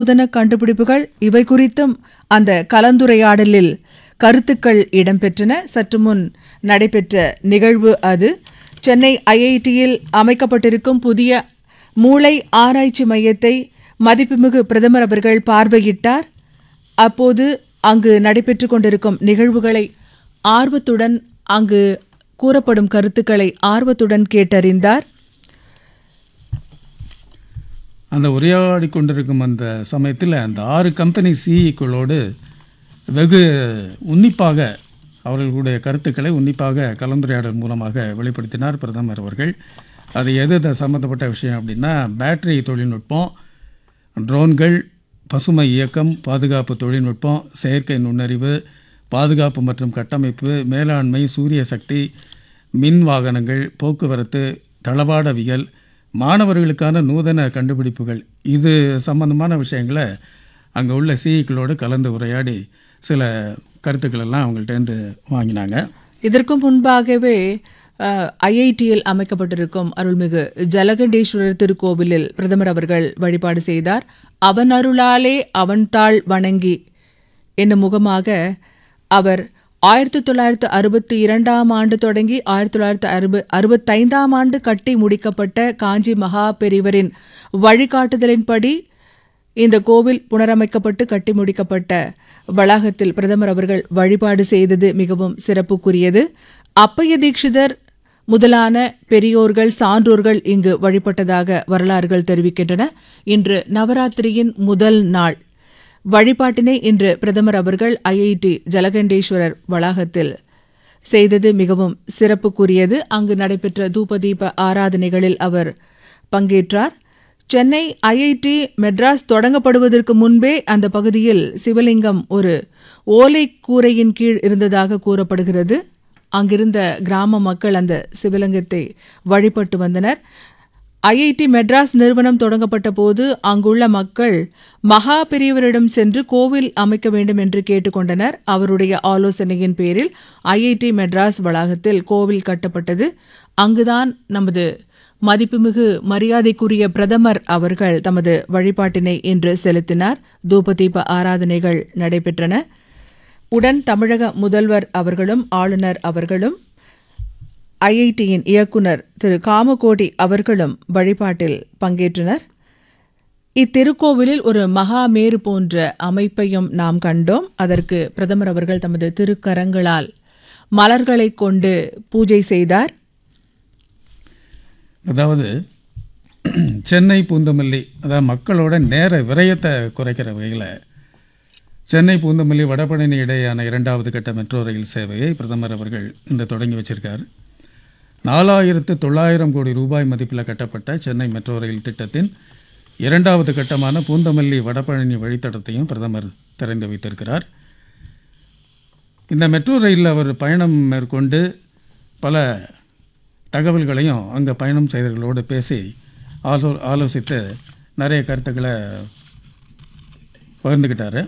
நூதன கண்டுபிடிப்புகள் இவை குறித்தும் அந்த கலந்துரையாடலில் கருத்துக்கள் இடம்பெற்றன. சற்று முன் நடைபெற்ற நிகழ்வு அது. சென்னை ஐஐடியில் அமைக்கப்பட்டிருக்கும் புதிய மூளை ஆராய்ச்சி மையத்தை மதிப்புமிகு பிரதமர் அவர்கள் பார்வையிட்டார். அப்போது அங்கு நடைபெற்றுக் கொண்டிருக்கும் நிகழ்வுகளை ஆர்வத்துடன், அங்கு கூறப்படும் கருத்துக்களை ஆர்வத்துடன் கேட்டறிந்தார். அந்த உரையாடி கொண்டிருக்கும் அந்த சமயத்தில் அந்த 6 கம்பெனி சிஇக்களோடு வெகு உன்னிப்பாக அவர்களுடைய கருத்துக்களை உன்னிப்பாக கலந்துரையாடல் மூலமாக வெளிப்படுத்தினார் பிரதமர் அவர்கள். அது எது சம்மந்தப்பட்ட விஷயம் அப்படின்னா, பேட்டரி தொழில்நுட்பம், ட்ரோன்கள், பசுமை இயக்கம், பாதுகாப்பு தொழில்நுட்பம், செயற்கை நுண்ணறிவு, பாதுகாப்பு மற்றும் கட்டமைப்பு, மேலாண்மை, சூரிய சக்தி, மின் வாகனங்கள், போக்குவரத்து, தளவாடவியல், மாணவர்களுக்கான நூதன கண்டுபிடிப்புகள், இது சம்பந்தமான விஷயங்களை அங்கே உள்ள சிஇக்களோடு கலந்து உரையாடி சில கருத்துக்கள் எல்லாம் அவங்கள்ட்டேருந்து வாங்கினாங்க. இதற்கு முன்பாகவே ஐஐடியில் அமைக்கப்பட்டிருக்கும் அருள்மிகு ஜலகண்டேஸ்வரர் திருக்கோவிலில் பிரதமர் அவர்கள் வழிபாடு செய்தார். அவன் அருளாலே அவன் தாள் வணங்கி என்னும் முகமாக அவர் 1962ஆம் ஆண்டு தொடங்கி 1965ஆம் ஆண்டு கட்டி முடிக்கப்பட்ட காஞ்சி மகா பெரிவரின் வழிகாட்டுதலின்படி இந்த கோவில் புனரமைக்கப்பட்டு கட்டி முடிக்கப்பட்ட வளாகத்தில் பிரதமர் அவர்கள் வழிபாடு செய்தது மிகவும் சிறப்புக்குரியது. அப்பைய தீட்சிதர் முதலான பெரியோர்கள், சான்றோர்கள் இங்கு வழிபட்டதாக வரலாறுகள் தெரிவிக்கின்றன. இன்று நவராத்திரியின் முதல் நாள் வழிபாட்டினை இன்று பிரதமர் அவர்கள் ஐஐடி ஜலகண்டேஸ்வரர் வளாகத்தில் செய்தது மிகவும் சிறப்புக்குரியது. அங்கு நடைபெற்ற தூபதீப ஆராதனைகளில் அவர் பங்கேற்றார். சென்னை ஐஐடி மெட்ராஸ் தொடங்கப்படுவதற்கு முன்பே அந்த பகுதியில் சிவலிங்கம் ஒரு ஓலை கூரையின் கீழ் இருந்ததாக கூறப்படுகிறது. அங்கிருந்த கிராம மக்கள் அந்த சிவலிங்கத்தை வழிபட்டு வந்தனர். ஐஐடி மெட்ராஸ் நிறுவனம் தொடங்கப்பட்ட போது அங்குள்ள மக்கள் மகா பெரியவரிடம் சென்று கோவில் அமைக்க வேண்டும் என்று கேட்டுக்கொண்டனர். அவருடைய ஆலோசனையின் பேரில் ஐஐடி மெட்ராஸ் வளாகத்தில் கோவில் கட்டப்பட்டது. அங்குதான் நமது மதிப்புமிகு மரியாதைக்குரிய பிரதமர் அவர்கள் தமது வழிபாட்டினை இன்று செலுத்தினார். தூபதீப ஆராதனைகள் நடைபெற்றன. உடன் தமிழக முதல்வர் அவர்களும் ஆளுநர் அவர்களும் ஐஐடியின் இயக்குனர் திரு காமகோடி அவர்களும் வழிபாட்டில் பங்கேற்றனர். இத்திருக்கோவிலில் ஒரு மகாமேரு போன்ற அமைப்பையும் நாம் கண்டோம். அதற்கு பிரதமர் அவர்கள் தமது திருக்கரங்களால் மலர்களை கொண்டு பூஜை செய்தார். அதாவது சென்னை பூந்தமல்லி, அதாவது மக்களோட நேர விரயத்தை குறைக்கிற வகையில் சென்னை பூந்தமல்லி வடபழனி இடையேயான 2வது கட்ட மெட்ரோ ரயில் சேவையை பிரதமர் அவர்கள் இன்று தொடங்கி வச்சிருக்கார். 4900 கோடி ரூபாய் மதிப்பில் கட்டப்பட்ட சென்னை மெட்ரோ ரயில் திட்டத்தின் 2வது கட்டமான பூந்தமல்லி வடபழனி வழித்தடத்தையும் பிரதமர் திறந்து வைத்திருக்கிறார். இந்த மெட்ரோ ரயிலில் அவர் பயணம் மேற்கொண்டு பல தகவல்களையும் அங்கே பயணம் செய்தவர்களோடு பேசி ஆலோசித்து நிறைய கருத்துக்களை பகிர்ந்துக்கிட்டார்.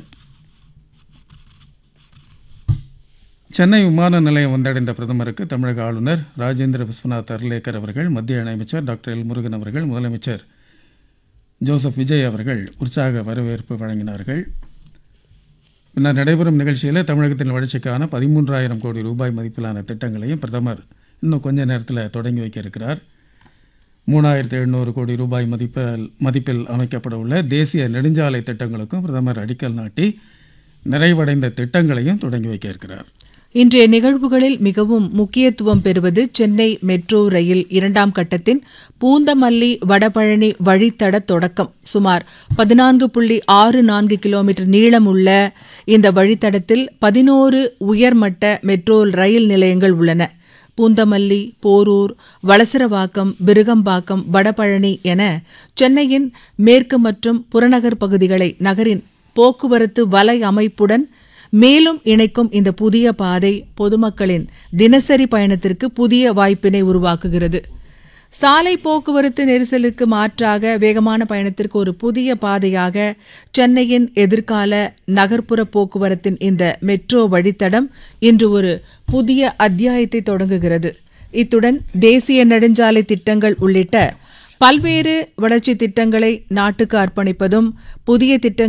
சென்னை விமான நிலையம் வந்தடைந்த பிரதமருக்கு தமிழக ஆளுநர் ராஜேந்திர விஸ்வநாத் அர்லேக்கர் அவர்கள், மத்திய இணையமைச்சர் டாக்டர் எல் முருகன் அவர்கள், முதலமைச்சர் ஜோசப் விஜய் அவர்கள் உற்சாக வரவேற்பு வழங்கினார்கள். பின்னர் நடைபெறும் நிகழ்ச்சியில் தமிழகத்தின் வளர்ச்சிக்கான 13,000 கோடி ரூபாய் மதிப்பிலான திட்டங்களையும் பிரதமர் இன்னும் கொஞ்ச நேரத்தில் தொடங்கி வைக்க இருக்கிறார். 3,700 கோடி ரூபாய் மதிப்பில் அமைக்கப்பட உள்ள தேசிய நெடுஞ்சாலை திட்டங்களுக்கும் பிரதமர் அடிக்கல் நாட்டி நிறைவடைந்த திட்டங்களையும் தொடங்கி வைக்க இருக்கிறார். இன்றைய நிகழ்வுகளில் மிகவும் முக்கியத்துவம் பெறுவது சென்னை மெட்ரோ ரயில் 2ஆம் கட்டத்தின் பூந்தமல்லி வடபழனி வழித்தட தொடக்கம். சுமார் 14.64 கிலோமீட்டர் நீளமுள்ள இந்த வழித்தடத்தில் 11 உயர்மட்ட மெட்ரோ ரயில் நிலையங்கள் உள்ளன. பூந்தமல்லி, போரூர், வளசரவாக்கம், விருகம்பாக்கம், வடபழனி என சென்னையின் மேற்கு மற்றும் புறநகர் பகுதிகளை நகரின் போக்குவரத்து வலை அமைப்புடன் மேலும் இணைக்கும் இந்த புதிய பாதை பொதுமக்களின் தினசரி பயணத்திற்கு புதிய வாய்ப்பினை உருவாக்குகிறது. சாலை போக்குவரத்து நெரிசலுக்கு மாற்றாக வேகமான பயணத்திற்கு ஒரு புதிய பாதையாக சென்னையின் எதிர்கால நகர்ப்புற போக்குவரத்தின் இந்த மெட்ரோ வழித்தடம் இன்று ஒரு புதிய அத்தியாயத்தை தொடங்குகிறது. இத்துடன் தேசிய நெடுஞ்சாலை திட்டங்கள் உள்ளிட்ட பல்வேறு வளர்ச்சி திட்டங்களை நாட்டுக்கு அர்ப்பணிப்பதும் புதிய திட்டங்கள்